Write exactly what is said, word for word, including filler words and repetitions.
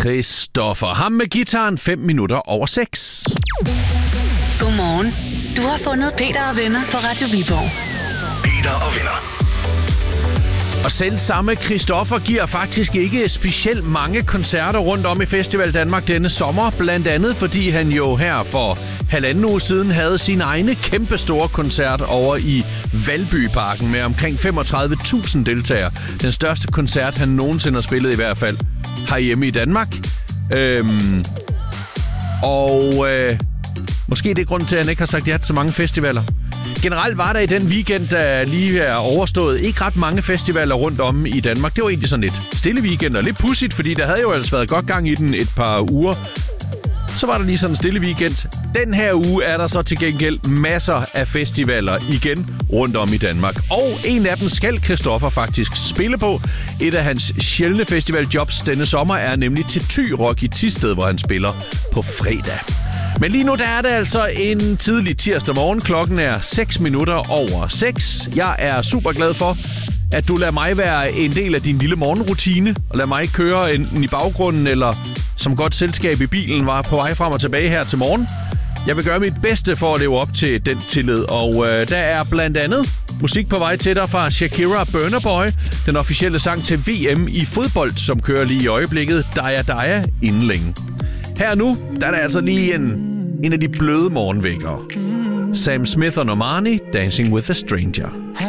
Christoffer. Ham med gitaren fem minutter over seks. Godmorgen. Du har fundet Peter og venner på Radio Viborg. Peter og venner. Og selv samme Christoffer giver faktisk ikke specielt mange koncerter rundt om i Festival Danmark denne sommer. Blandt andet fordi han jo her for halvanden uge siden havde sin egne kæmpestore koncert over i Valbyparken med omkring femogtredive tusind deltagere. Den største koncert, han nogensinde har spillet i hvert fald herhjemme i Danmark. Øhm, og øh, måske det er grunden til, at han ikke har sagt ja til så mange festivaler. Generelt var der i den weekend, der lige er overstået, ikke ret mange festivaler rundt om i Danmark. Det var egentlig sådan lidt stille weekend og lidt pudsigt, fordi der havde jo altså været godt gang i den et par uger. Så var der lige sådan en stille weekend. Den her uge er der så til gengæld masser af festivaler igen rundt om i Danmark. Og en af dem skal Christoffer faktisk spille på. Et af hans sjældne festivaljobs denne sommer er nemlig til Thy Rock i Thisted, hvor han spiller på fredag. Men lige nu der er det altså en tidlig tirsdag morgen. Klokken er seks minutter over seks. Jeg er super glad for, at du lader mig være en del af din lille morgenrutine. Og lad mig køre enten i baggrunden eller som godt selskab i bilen var på vej frem og tilbage her til morgen. Jeg vil gøre mit bedste for at leve op til den tillid. Og øh, der er blandt andet musik på vej til dig fra Shakira Burna Boy. Den officielle sang til V M i fodbold, som kører lige i øjeblikket. Daya Daya inden længe. Her nu, der er der altså lige en, en af de bløde morgenvækkere. Sam Smith og Normani, Dancing with a Stranger.